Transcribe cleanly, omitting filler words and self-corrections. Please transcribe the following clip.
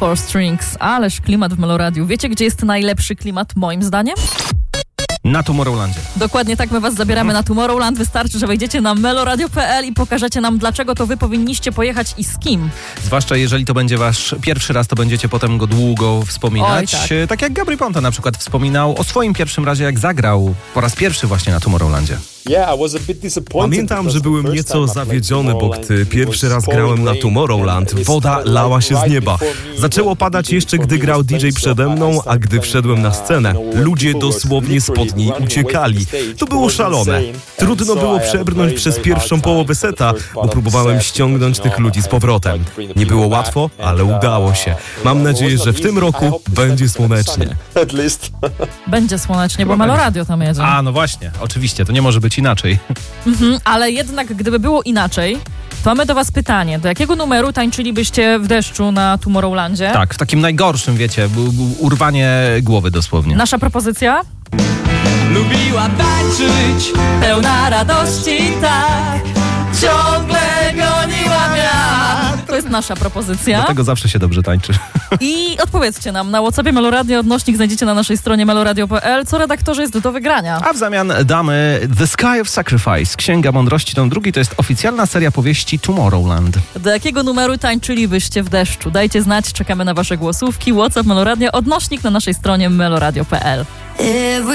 Four Strings. Ależ klimat w Meloradiu. Wiecie, gdzie jest najlepszy klimat moim zdaniem? Na Tomorrowlandzie. Dokładnie tak, my was zabieramy na Tomorrowland. Wystarczy, że wejdziecie na meloradio.pl i pokażecie nam, dlaczego to wy powinniście pojechać i z kim. Zwłaszcza jeżeli to będzie wasz pierwszy raz, to będziecie potem go długo wspominać. Oj, tak jak Gabry Ponta na przykład wspominał o swoim pierwszym razie, jak zagrał po raz pierwszy właśnie na Tomorrowlandzie. Pamiętam, że byłem nieco zawiedziony, bo gdy pierwszy raz grałem na Tomorrowland, woda lała się z nieba. Zaczęło padać jeszcze, gdy grał DJ przede mną, a gdy wszedłem na scenę, ludzie dosłownie spod niej uciekali. To było szalone. Trudno było przebrnąć przez pierwszą połowę seta, bo próbowałem ściągnąć tych ludzi z powrotem. Nie było łatwo, ale udało się. Mam nadzieję, że w tym roku będzie słonecznie. Będzie słonecznie, bo Meloradio tam jedzie. A, no właśnie, oczywiście, to nie może być inaczej. Ale jednak, gdyby było inaczej, to mamy do was pytanie. Do jakiego numeru tańczylibyście w deszczu na Tomorrowlandzie? Tak, w takim najgorszym, wiecie, urwanie głowy dosłownie. Nasza propozycja? Lubiła tańczyć, Pełna radości, tak, ciągle goniła wiatr. To jest nasza propozycja. Dlatego zawsze się dobrze tańczy. I odpowiedzcie nam na WhatsAppie Meloradio. Odnośnik znajdziecie na naszej stronie meloradio.pl. Co redaktorze jest do wygrania? A w zamian damy The Sky of Sacrifice. Księga Mądrości, tom 2. To jest oficjalna seria powieści Tomorrowland. Do jakiego numeru tańczylibyście w deszczu? Dajcie znać, czekamy na wasze głosówki. WhatsApp Meloradio, odnośnik na naszej stronie meloradio.pl.